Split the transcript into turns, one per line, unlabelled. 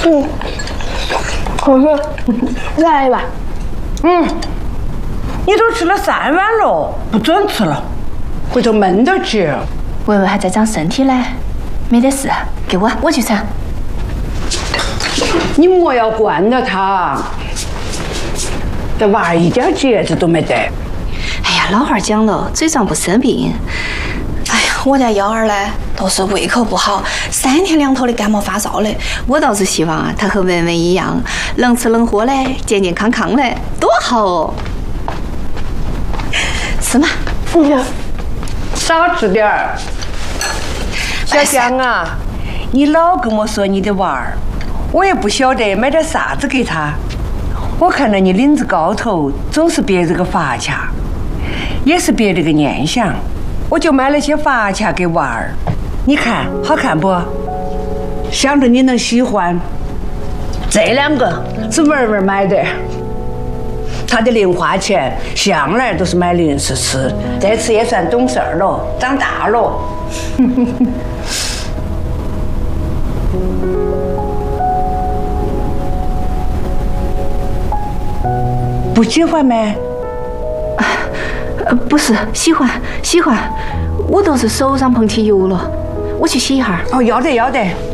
好吃，再来一碗。
你都吃了3碗了，不准吃了，回头闷着去。
维维还在长身体嘞，没得事，给我去盛。
你莫要惯着他，这娃儿一点节制都没得。
哎呀，老话讲了，嘴上不生病。哎呀，我家幺儿呢，都是胃口不好，3天2头的感冒发烧的。我倒是希望啊，他和文文一样，能吃能喝嘞，健健康康嘞，多好哦。吃嘛。
少吃点儿。小江啊，你老跟我说你的娃儿，我也不晓得买点啥子给他。我看到你领子高头总是别着个发卡，也是别着个念想，我就买了些发卡给娃儿。你看好看不？想着你能喜欢。这2个是文文买的，他的零花钱向来都是买零食吃，这次也算懂事儿了，长大了。不喜欢吗？
不是，喜欢，我都是手上碰起油了，我去洗一下。
哦，要得。